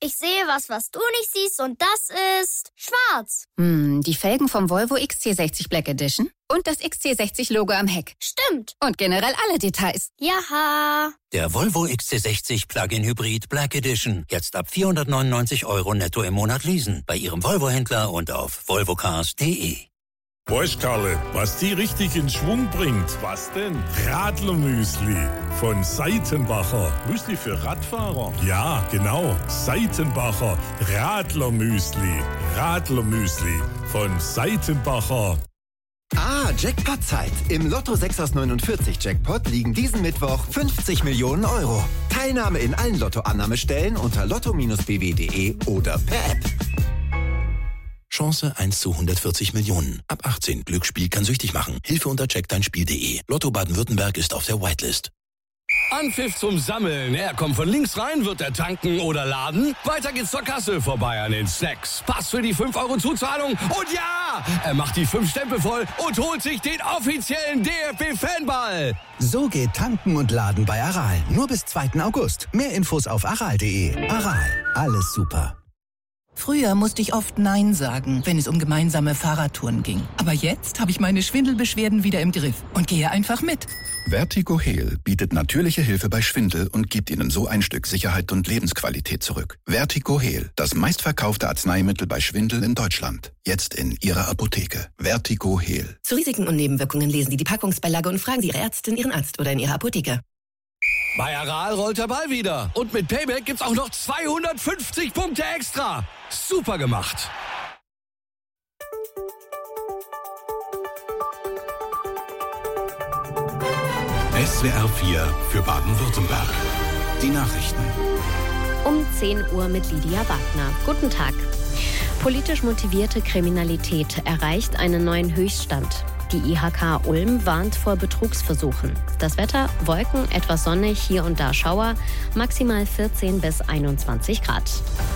Ich sehe was du nicht siehst und das ist schwarz. Die Felgen vom Volvo XC60 Black Edition und das XC60-Logo am Heck. Stimmt. Und generell alle Details. Jaha. Der Volvo XC60 Plug-in Hybrid Black Edition. Jetzt ab 499 € netto im Monat leasen. Bei Ihrem Volvo-Händler und auf volvocars.de. Weißt, Karle, was die richtig in Schwung bringt? Was denn? Radlermüsli von Seitenbacher. Müsli für Radfahrer? Ja, genau. Seitenbacher Radlermüsli. Radlermüsli von Seitenbacher. Jackpot-Zeit. Im Lotto 6 aus 49 Jackpot liegen diesen Mittwoch 50 Millionen €. Teilnahme in allen Lotto-Annahmestellen unter lotto-bw.de oder per App. Chance 1 zu 140 Millionen. Ab 18. Glücksspiel kann süchtig machen. Hilfe unter checkdeinspiel.de. Lotto Baden-Württemberg ist auf der Whitelist. Anpfiff zum Sammeln. Er kommt von links rein, wird er tanken oder laden. Weiter geht's zur Kasse, vorbei an den Snacks. Pass für die 5 € Zuzahlung. Und ja, er macht die 5 Stempel voll und holt sich den offiziellen DFB-Fanball. So geht Tanken und Laden bei Aral. Nur bis 2. August. Mehr Infos auf aral.de. Aral, alles super. Früher musste ich oft Nein sagen, wenn es um gemeinsame Fahrradtouren ging. Aber jetzt habe ich meine Schwindelbeschwerden wieder im Griff und gehe einfach mit. Vertigo Heal bietet natürliche Hilfe bei Schwindel und gibt Ihnen so ein Stück Sicherheit und Lebensqualität zurück. Vertigo Heal, das meistverkaufte Arzneimittel bei Schwindel in Deutschland. Jetzt in Ihrer Apotheke. Vertigo Heal. Zu Risiken und Nebenwirkungen lesen Sie die Packungsbeilage und fragen Sie Ihre Ärztin, Ihren Arzt oder in Ihrer Apotheke. Bei Aral rollt der Ball wieder. Und mit Payback gibt's auch noch 250 Punkte extra. Super gemacht. SWR 4 für Baden-Württemberg. Die Nachrichten. Um 10 Uhr mit Lydia Wagner. Guten Tag. Politisch motivierte Kriminalität erreicht einen neuen Höchststand. Die IHK Ulm warnt vor Betrugsversuchen. Das Wetter: Wolken, etwas Sonne, hier und da Schauer, maximal 14 bis 21 Grad.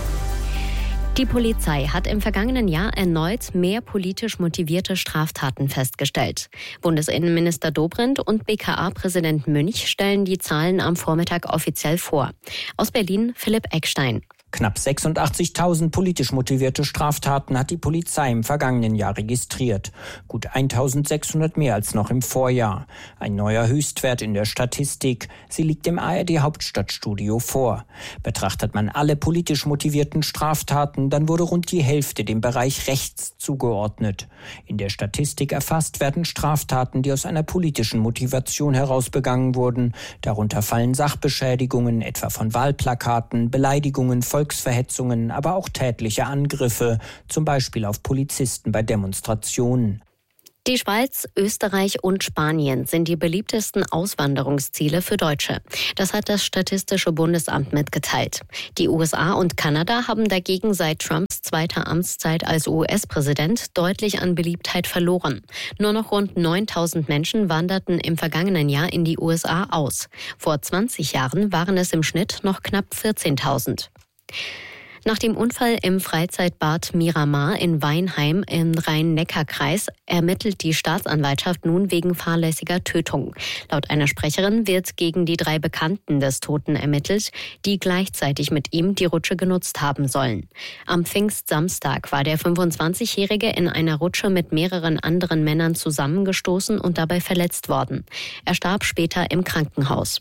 Die Polizei hat im vergangenen Jahr erneut mehr politisch motivierte Straftaten festgestellt. Bundesinnenminister Dobrindt und BKA-Präsident Münch stellen die Zahlen am Vormittag offiziell vor. Aus Berlin Philipp Eckstein. Knapp 86.000 politisch motivierte Straftaten hat die Polizei im vergangenen Jahr registriert. Gut 1.600 mehr als noch im Vorjahr. Ein neuer Höchstwert in der Statistik. Sie liegt im ARD-Hauptstadtstudio vor. Betrachtet man alle politisch motivierten Straftaten, dann wurde rund die Hälfte dem Bereich rechts zugeordnet. In der Statistik erfasst werden Straftaten, die aus einer politischen Motivation heraus begangen wurden. Darunter fallen Sachbeschädigungen, etwa von Wahlplakaten, Beleidigungen, Volksverhetzungen, aber auch tätliche Angriffe, zum Beispiel auf Polizisten bei Demonstrationen. Die Schweiz, Österreich und Spanien sind die beliebtesten Auswanderungsziele für Deutsche. Das hat das Statistische Bundesamt mitgeteilt. Die USA und Kanada haben dagegen seit Trumps zweiter Amtszeit als US-Präsident deutlich an Beliebtheit verloren. Nur noch rund 9.000 Menschen wanderten im vergangenen Jahr in die USA aus. Vor 20 Jahren waren es im Schnitt noch knapp 14.000. Nach dem Unfall im Freizeitbad Miramar in Weinheim im Rhein-Neckar-Kreis ermittelt die Staatsanwaltschaft nun wegen fahrlässiger Tötung. Laut einer Sprecherin wird gegen die 3 Bekannten des Toten ermittelt, die gleichzeitig mit ihm die Rutsche genutzt haben sollen. Am Pfingstsamstag war der 25-Jährige in einer Rutsche mit mehreren anderen Männern zusammengestoßen und dabei verletzt worden. Er starb später im Krankenhaus.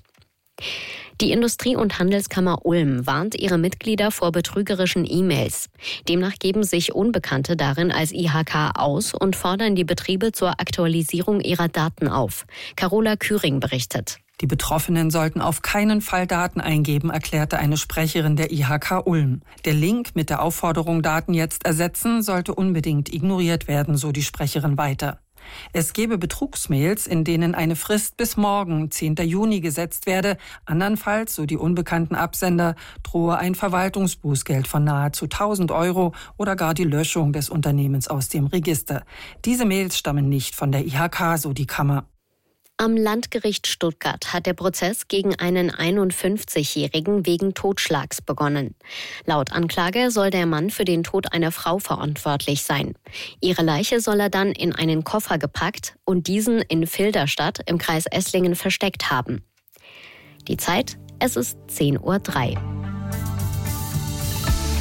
Die Industrie- und Handelskammer Ulm warnt ihre Mitglieder vor betrügerischen E-Mails. Demnach geben sich Unbekannte darin als IHK aus und fordern die Betriebe zur Aktualisierung ihrer Daten auf. Carola Küring berichtet. Die Betroffenen sollten auf keinen Fall Daten eingeben, erklärte eine Sprecherin der IHK Ulm. Der Link mit der Aufforderung, Daten jetzt ersetzen, sollte unbedingt ignoriert werden, so die Sprecherin weiter. Es gebe Betrugsmails, in denen eine Frist bis morgen, 10. Juni, gesetzt werde. Andernfalls, so die unbekannten Absender, drohe ein Verwaltungsbußgeld von nahezu 1.000 € oder gar die Löschung des Unternehmens aus dem Register. Diese Mails stammen nicht von der IHK, so die Kammer. Am Landgericht Stuttgart hat der Prozess gegen einen 51-Jährigen wegen Totschlags begonnen. Laut Anklage soll der Mann für den Tod einer Frau verantwortlich sein. Ihre Leiche soll er dann in einen Koffer gepackt und diesen in Filderstadt im Kreis Esslingen versteckt haben. Die Zeit: Es ist 10:03 Uhr.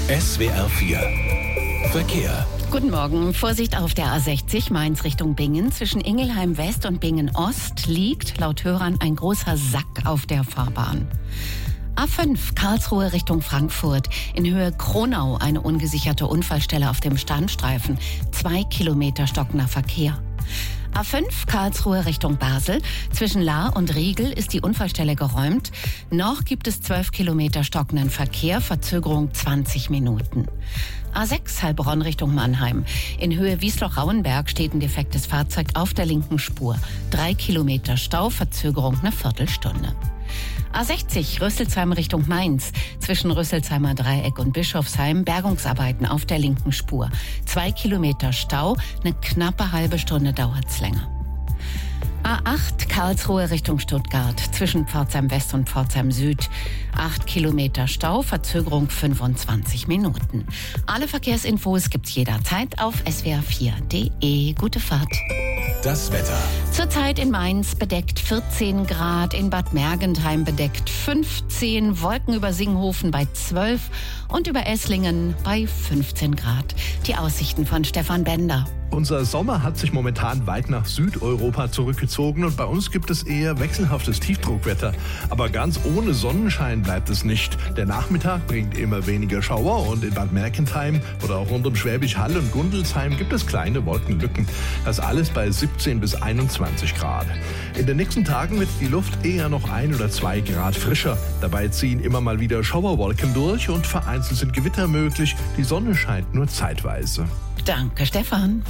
SWR 4 Verkehr. Guten Morgen. Vorsicht auf der A60 Mainz Richtung Bingen. Zwischen Ingelheim West und Bingen Ost liegt laut Hörern ein großer Sack auf der Fahrbahn. A5 Karlsruhe Richtung Frankfurt. In Höhe Kronau eine ungesicherte Unfallstelle auf dem Standstreifen. 2 Kilometer stockender Verkehr. A5 Karlsruhe Richtung Basel. Zwischen Lahr und Riegel ist die Unfallstelle geräumt. Noch gibt es 12 Kilometer stockenden Verkehr, Verzögerung 20 Minuten. A6 Heilbronn Richtung Mannheim. In Höhe Wiesloch-Rauenberg steht ein defektes Fahrzeug auf der linken Spur. 3 Kilometer Stau, Verzögerung eine Viertelstunde. A60 Rüsselsheim Richtung Mainz. Zwischen Rüsselsheimer Dreieck und Bischofsheim Bergungsarbeiten auf der linken Spur. 2 Kilometer Stau, eine knappe halbe Stunde dauert's länger. A8 Karlsruhe Richtung Stuttgart. Zwischen Pforzheim West und Pforzheim Süd. 8 Kilometer Stau, Verzögerung 25 Minuten. Alle Verkehrsinfos gibt's jederzeit auf swr4.de. Gute Fahrt. Das Wetter. Zurzeit in Mainz bedeckt 14 Grad, in Bad Mergentheim bedeckt 15, Wolken über Singhofen bei 12 und über Esslingen bei 15 Grad. Die Aussichten von Stefan Bender. Unser Sommer hat sich momentan weit nach Südeuropa zurückgezogen und bei uns gibt es eher wechselhaftes Tiefdruckwetter. Aber ganz ohne Sonnenschein bleibt es nicht. Der Nachmittag bringt immer weniger Schauer und in Bad Mergentheim oder auch rund um Schwäbisch Hall und Gundelsheim gibt es kleine Wolkenlücken. Das alles bei 17 bis 21 Grad. In den nächsten Tagen wird die Luft eher noch 1 oder 2 Grad frischer. Dabei ziehen immer mal wieder Schauerwolken durch und vereinzelt sind Gewitter möglich. Die Sonne scheint nur zeitweise. Danke, Stefan.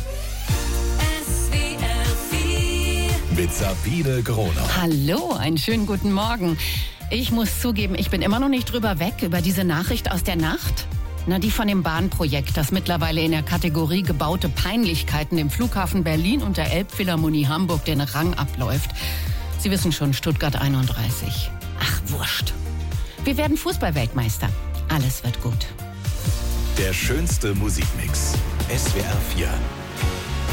Mit Sabine Groner. Hallo, einen schönen guten Morgen. Ich muss zugeben, ich bin immer noch nicht drüber weg über diese Nachricht aus der Nacht. Na, die von dem Bahnprojekt, das mittlerweile in der Kategorie gebaute Peinlichkeiten dem Flughafen Berlin und der Elbphilharmonie Hamburg den Rang abläuft. Sie wissen schon, Stuttgart 31. Ach, wurscht. Wir werden Fußballweltmeister. Alles wird gut. Der schönste Musikmix. SWR 4